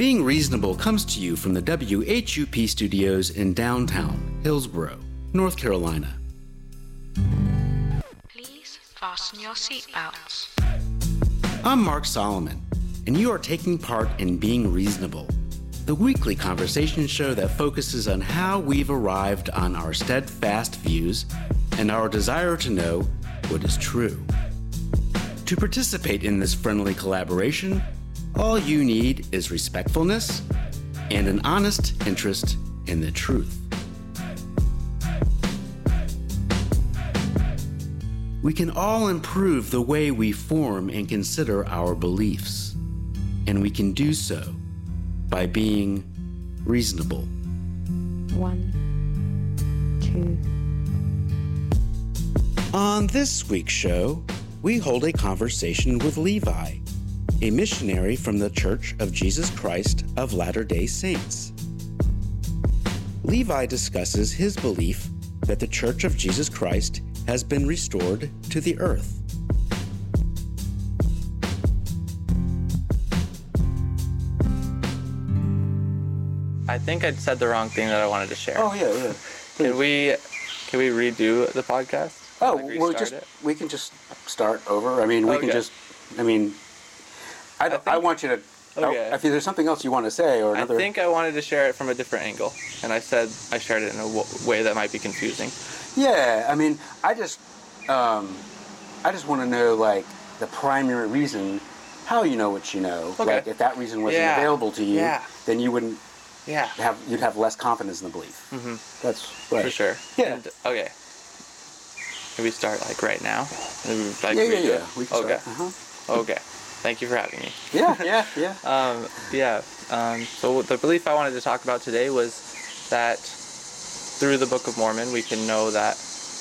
Being Reasonable comes to you from the WHUP studios in downtown Hillsborough, North Carolina. Please fasten your seatbelts. I'm Mark Solomon, and you are taking part in Being Reasonable, the weekly conversation show that focuses on how we've arrived on our steadfast views and our desire to know what is true. To participate in this friendly collaboration, all you need is respectfulness and an honest interest in the truth. We can all improve the way we form and consider our beliefs, and we can do so by being reasonable. 1, 2. On this week's show, we hold a conversation with Levi, a missionary from the Church of Jesus Christ of Latter-day Saints. Levi discusses his belief that the Church of Jesus Christ has been restored to the earth. I think I said the wrong thing that I wanted to share. Oh, yeah. Can we redo the podcast? Oh, Like well, restart it? we can just start over. I mean, we can Okay. just, I want you to, Okay. if there's something else you want to say or another. I think I wanted to share it from a different angle, and I said I shared it in a way that might be confusing. Yeah, I just want to know, like, the primary reason, how you know what you know. Okay. Like, if that reason wasn't available to you, then you wouldn't Yeah. you'd have less confidence in the belief. Mm-hmm. That's right. For sure. Yeah. And, okay. Can we start, like, right now? Like, Yeah. We can Okay. start. Okay. Thank you for having me. Yeah. So the belief I wanted to talk about today was that through the Book of Mormon, we can know that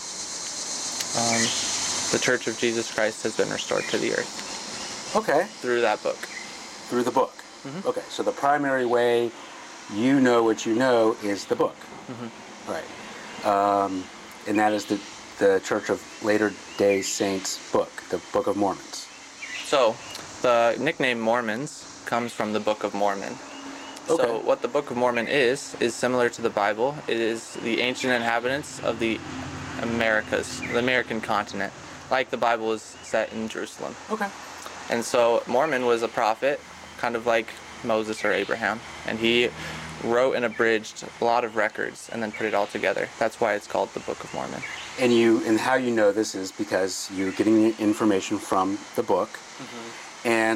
the Church of Jesus Christ has been restored to the earth. Okay. Through that book. Through the book. Mm-hmm. Okay, so the primary way you know what you know is the book. Mm-hmm. Right. And that is the Church of Latter-day Saints book, the Book of Mormons. So, the nickname Mormons comes from the Book of Mormon. Okay. So, what the Book of Mormon is similar to the Bible. It is the ancient inhabitants of the American continent. Like the Bible is set in Jerusalem. Okay. And so, Mormon was a prophet, kind of like Moses or Abraham. And he wrote and abridged a lot of records and then put it all together. That's why it's called the Book of Mormon. And how you know this is because you're getting the information from the book, and